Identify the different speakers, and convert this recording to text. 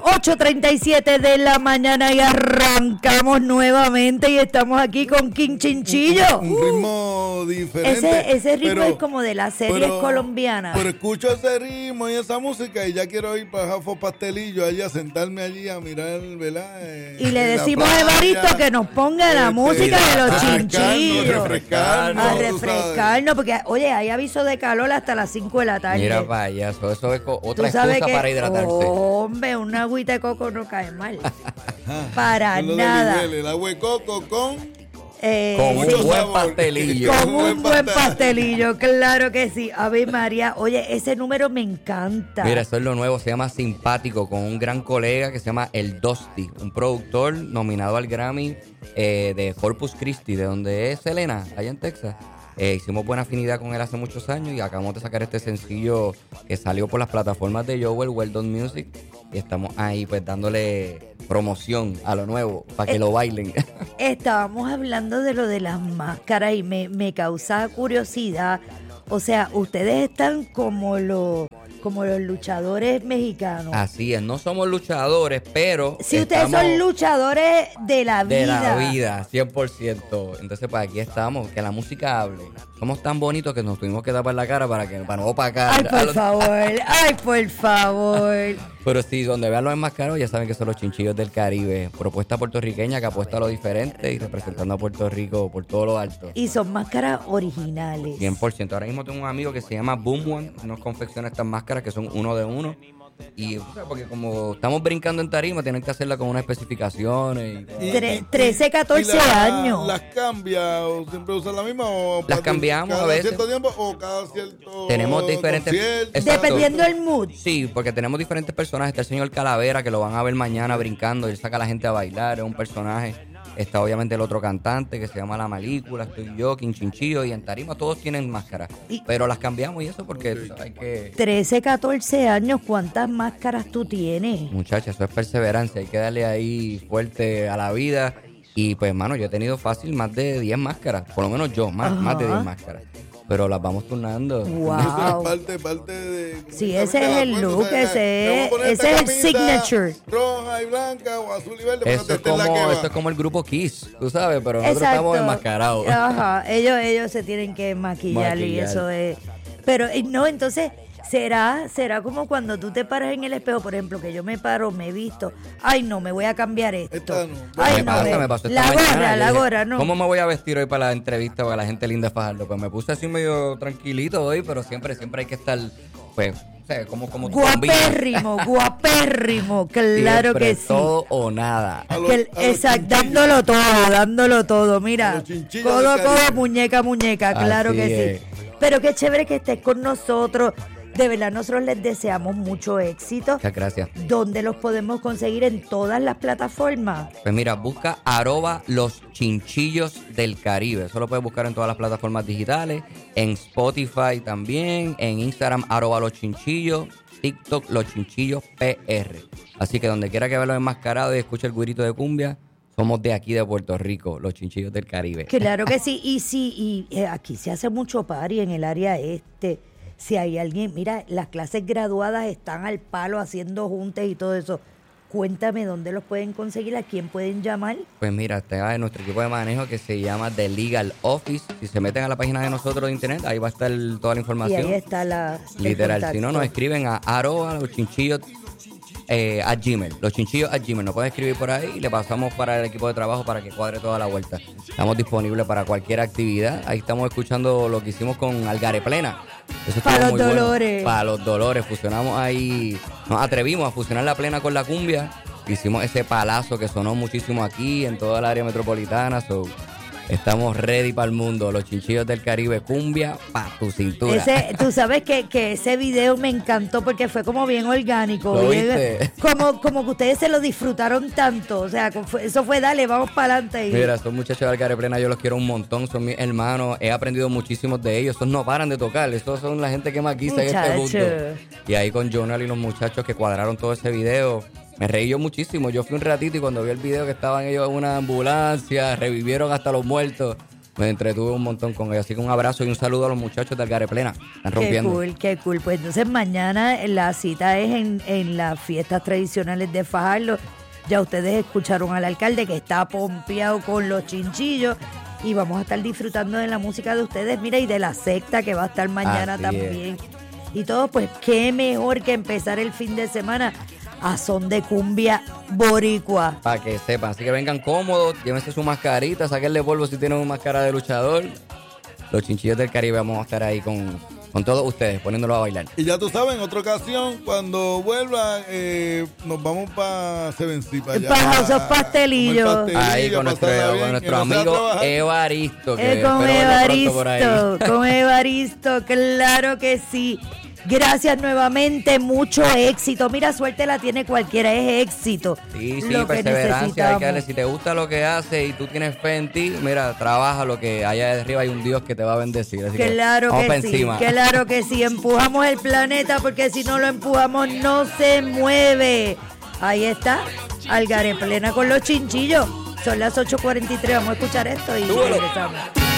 Speaker 1: 8:37 de la mañana y arrancamos nuevamente y estamos aquí con King Chinchillo.
Speaker 2: Un ritmo diferente.
Speaker 1: Ese ritmo es como de las series colombianas.
Speaker 2: Pero escucho ese ritmo y esa música y ya quiero ir para Jafo Pastelillo allí a sentarme allí a mirar, ¿verdad?
Speaker 1: Y le decimos a Evaristo que nos ponga la música de los chinchillos. A refrescarnos, porque oye, hay aviso de calor hasta las 5 de la tarde.
Speaker 3: Mira para allá, eso es otra excusa para hidratarse.
Speaker 1: Hombre, una agüita de coco no cae mal. Para nada.
Speaker 2: El agua de coco con
Speaker 3: un buen pastelillo.
Speaker 1: Con un buen pastelillo, claro que sí. Ave María, oye, ese número me encanta.
Speaker 3: Mira, eso es lo nuevo, se llama Simpático, con un gran colega que se llama El Dosti, un productor nominado al Grammy de Corpus Christi, de donde es Selena, allá en Texas. Hicimos buena afinidad con él hace muchos años y acabamos de sacar este sencillo que salió por las plataformas de Joel, Well Done Music, y estamos ahí pues dándole promoción a lo nuevo para que lo bailen.
Speaker 1: Estábamos hablando de lo de las máscaras y me causa curiosidad. O sea, ustedes están como los luchadores mexicanos.
Speaker 3: Así es, no somos luchadores, pero
Speaker 1: sí, ustedes son luchadores de la vida.
Speaker 3: De la vida, 100%. Entonces, pues aquí estamos, que la música hable. Somos tan bonitos que nos tuvimos que tapar la cara para no opacar.
Speaker 1: Ay, por favor.
Speaker 3: Pero sí, donde vean los enmascarados ya saben que son los Chinchillos del Caribe. Propuesta puertorriqueña que apuesta a lo diferente y representando a Puerto Rico por todo lo alto.
Speaker 1: Y son máscaras originales.
Speaker 3: 100%. Ahora mismo tengo un amigo que se llama Boom One, nos confecciona estas máscaras que son uno de uno. Y porque como estamos brincando en tarima, tienen que hacerla con unas especificaciones.
Speaker 1: 13, 14 años.
Speaker 2: ¿Las cambia o siempre usan la misma? O
Speaker 3: las cambiamos a veces.
Speaker 2: ¿Cada cierto tiempo o cada cierto
Speaker 3: tenemos diferentes
Speaker 1: dependiendo del mood.
Speaker 3: Sí, porque tenemos diferentes personajes. Está el señor Calavera, que lo van a ver mañana brincando. Él saca a la gente a bailar, es un personaje. Está obviamente el otro cantante que se llama La Malícula, estoy yo, King Chinchillo, y en tarima todos tienen máscaras. Pero las cambiamos y eso porque hay que...
Speaker 1: 13, 14 años, ¿cuántas máscaras tú tienes?
Speaker 3: Muchacha, eso es perseverancia, hay que darle ahí fuerte a la vida. Y pues, hermano, yo he tenido fácil más de 10 máscaras, por lo menos yo, más de 10 máscaras. Pero las vamos turnando.
Speaker 1: Wow.
Speaker 2: Eso es parte de...
Speaker 1: Sí, ese es el look, ese es el signature.
Speaker 2: Roja y blanca o azul y verde.
Speaker 3: Eso es como el grupo Kiss, tú sabes, pero nosotros estamos enmascarados.
Speaker 1: Ajá, ellos se tienen que maquillar y eso es... Pero no, entonces... ¿Será como cuando tú te paras en el espejo, por ejemplo, que yo me paro, me he visto, ay no, me voy a cambiar esto. Ay,
Speaker 3: me pasó
Speaker 1: la gorra, no.
Speaker 3: ¿Cómo me voy a vestir hoy para la entrevista para la gente linda de Fajardo? Pues me puse así medio tranquilito hoy, pero siempre hay que estar, pues, o sea, como
Speaker 1: guapérrimo, claro
Speaker 3: siempre,
Speaker 1: que sí.
Speaker 3: Todo o nada.
Speaker 1: Exacto, dándolo todo, mira, codo, muñeca, claro
Speaker 3: así
Speaker 1: que
Speaker 3: es.
Speaker 1: sí. Pero qué chévere que estés con nosotros. De verdad, nosotros les deseamos mucho éxito.
Speaker 3: Muchas gracias.
Speaker 1: ¿Dónde los podemos conseguir? En todas las plataformas.
Speaker 3: Pues mira, busca @los Chinchillos del Caribe. Eso lo puedes buscar en todas las plataformas digitales. En Spotify también. En Instagram, @los Chinchillos. TikTok, Los Chinchillos PR. Así que donde quiera que vean los enmascarados y escuche el güirito de cumbia, somos de aquí de Puerto Rico, Los Chinchillos del Caribe.
Speaker 1: Claro que sí. Y aquí se hace mucho party en el área este. Si hay alguien, mira, las clases graduadas están al palo haciendo juntes y todo eso. Cuéntame dónde los pueden conseguir, a quién pueden llamar.
Speaker 3: Pues mira, está en nuestro equipo de manejo que se llama The Legal Office. Si se meten a la página de nosotros de internet, ahí va a estar toda la información.
Speaker 1: Y ahí está
Speaker 3: literal. Si no, nos escriben a @loschinchillos @gmail. loschinchillos@gmail. Nos pueden escribir por ahí y le pasamos para el equipo de trabajo para que cuadre toda la vuelta. Estamos disponibles para cualquier actividad. Ahí estamos escuchando lo que hicimos con Algareplena.
Speaker 1: Para los dolores.
Speaker 3: Bueno. Para los dolores. Fusionamos ahí, nos atrevimos a fusionar la plena con la cumbia. Hicimos ese palazo que sonó muchísimo aquí en toda el área metropolitana. Estamos ready para el mundo. Los Chinchillos del Caribe, cumbia pa' tu cintura.
Speaker 1: Tú sabes que ese video me encantó porque fue como bien orgánico.
Speaker 3: ¿Lo
Speaker 1: bien,
Speaker 3: viste?
Speaker 1: Como que ustedes se lo disfrutaron tanto. O sea, eso fue dale, vamos para adelante.
Speaker 3: Mira, estos muchachos de Algareplena yo los quiero un montón. Son mis hermanos. He aprendido muchísimos de ellos. Estos no paran de tocar. Estos son la gente que más guisa en este mundo. Y ahí con Jonal y los muchachos que cuadraron todo ese video. Me reí yo muchísimo. Yo fui un ratito y cuando vi el video que estaban ellos en una ambulancia, revivieron hasta los muertos. Me entretuve un montón con ellos. Así que un abrazo y un saludo a los muchachos de Algareplena. Están
Speaker 1: Qué
Speaker 3: rompiendo.
Speaker 1: cool, qué cool. Pues entonces mañana la cita es en las fiestas tradicionales de Fajardo. Ya ustedes escucharon al alcalde que está pompeado con los chinchillos y vamos a estar disfrutando de la música de ustedes, mira, y de la secta que va a estar mañana
Speaker 3: Así
Speaker 1: también. Y todo, pues qué mejor que empezar el fin de semana a son de cumbia boricua.
Speaker 3: Para que sepan. Así que vengan cómodos, llévense su mascarita, sáquenle polvo si tienen una máscara de luchador. Los Chinchillos del Caribe vamos a estar ahí con todos ustedes, poniéndolo a bailar.
Speaker 2: Y ya tú sabes, en otra ocasión, cuando vuelva, nos vamos para Sevencí, para allá.
Speaker 1: Para esos pastelillos.
Speaker 3: Ahí con nuestro amigo Evaristo. Que
Speaker 1: Con
Speaker 3: espero verlo pronto por ahí.
Speaker 1: Con Evaristo, claro que sí. Gracias nuevamente, mucho éxito. Mira, suerte la tiene cualquiera, es éxito.
Speaker 3: Sí,
Speaker 1: lo que
Speaker 3: perseverancia, hay que darle.
Speaker 1: necesitamos.
Speaker 3: Si te gusta lo que haces y tú tienes fe en ti, mira, trabaja lo que allá de arriba hay un Dios que te va a bendecir. Así
Speaker 1: Claro
Speaker 3: vamos pa'
Speaker 1: que sí,
Speaker 3: encima.
Speaker 1: claro que sí. Empujamos el planeta porque si no lo empujamos no se mueve. Ahí está, Algareplena con los chinchillos. Son las 8:43, vamos a escuchar esto y
Speaker 3: Súbelo.
Speaker 1: regresamos.